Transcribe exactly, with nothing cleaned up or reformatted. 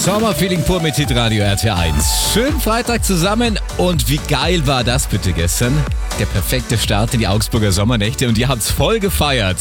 Sommerfeeling pur mit Hitradio R T eins. Schönen Freitag zusammen und wie geil war das bitte gestern? Der perfekte Start in die Augsburger Sommernächte und ihr habt's voll gefeiert.